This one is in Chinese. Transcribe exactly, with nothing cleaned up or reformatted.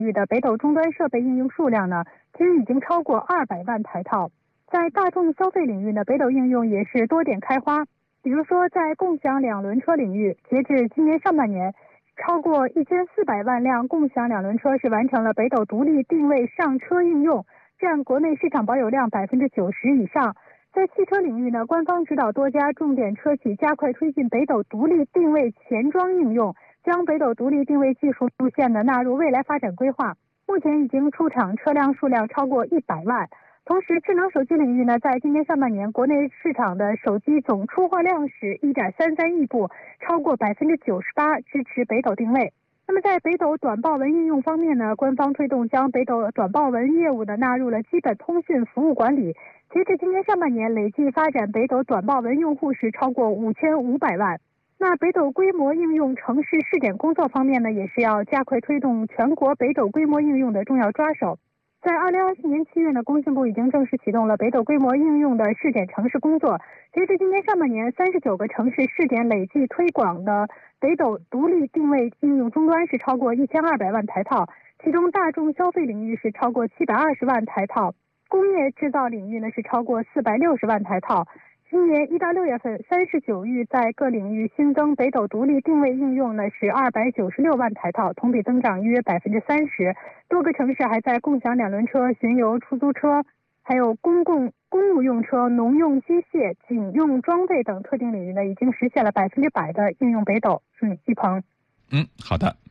域的北斗终端设备应用数量呢，其实已经超过二百万台套。在大众消费领域呢，北斗应用也是多点开花。比如说，在共享两轮车领域，截至今年上半年，超过一千四百万辆共享两轮车是完成了北斗独立定位上车应用，占国内市场保有量百分之九十以上。在汽车领域呢，官方指导多家重点车企加快推进北斗独立定位前装应用，将北斗独立定位技术路线呢纳入未来发展规划。目前已经出厂车辆数量超过一百万。同时，智能手机领域呢，在今年上半年，国内市场的手机总出货量是一点三三亿部，超过百分之九十八支持北斗定位。那么在北斗短报文应用方面呢，官方推动将北斗短报文业务呢纳入了基本通讯服务管理。截至今年上半年，累计发展北斗短报文用户是超过五千五百万。那北斗规模应用城市试点工作方面呢，也是要加快推动全国北斗规模应用的重要抓手。在二零二四年七月呢，工信部已经正式启动了北斗规模应用的试点城市工作。截至今年上半年，三十九个城市试点累计推广的北斗独立定位应用终端是超过一千二百万台套，其中大众消费领域是超过七百二十万台套，工业制造领域呢是超过四百六十万台套。今年一到六月份，三十九域在各领域新增北斗独立定位应用呢是二百九十六万台套，同比增长约百分之三十。多个城市还在共享两轮车、巡游出租车，还有公共公务用车、农用机械、警用装备等特定领域呢，已经实现了百分之百的应用北斗。嗯，一鹏。 嗯，好的。